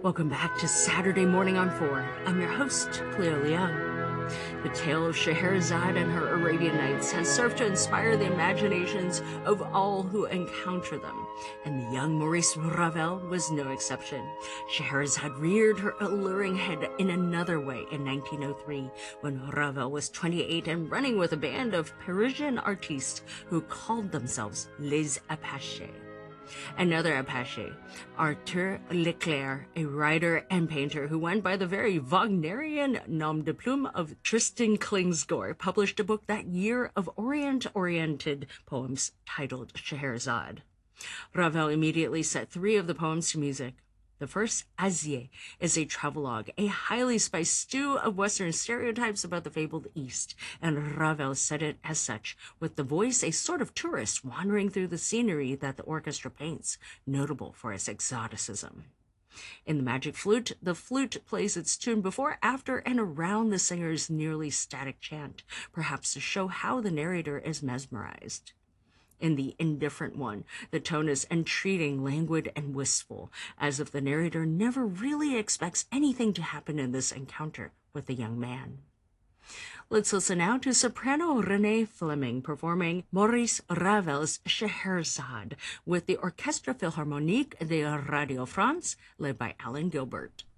Welcome back to Saturday Morning on 4. I'm your host, Cleo Leung. The tale of Scheherazade and her Arabian Nights has served to inspire the imaginations of all who encounter them, and the young Maurice Ravel was no exception. Scheherazade reared her alluring head in another way in 1903, when Ravel was 28 and running with a band of Parisian artistes who called themselves Les Apaches. Another Apache, Arthur Leclerc, a writer and painter who went by the very Wagnerian nom de plume of Tristan Klingsgård, published a book that year of Orient-oriented poems titled Scheherazade. Ravel immediately set 3 of the poems to music. The first, Asie, is a travelogue, a highly spiced stew of Western stereotypes about the fabled East, and Ravel said it as such, with the voice a sort of tourist wandering through the scenery that the orchestra paints, notable for its exoticism. In the Magic Flute, the flute plays its tune before, after, and around the singer's nearly static chant, perhaps to show how the narrator is mesmerized. In the Indifferent One, the tone is entreating, languid, and wistful, as if the narrator never really expects anything to happen in this encounter with the young man. Let's listen now to soprano Renée Fleming performing Maurice Ravel's Scheherazade with the Orchestre Philharmonique de Radio France, led by Alan Gilbert.